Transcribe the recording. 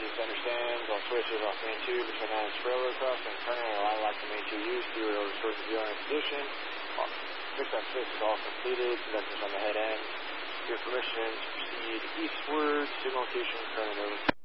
East understands. All switches off main 2, between 9 and railroad crossing, turning and line lock to main 2 use, steward over towards the zero in position. 6x6 is all completed, conductors on the head end. Your permission to proceed eastward, signal location current over.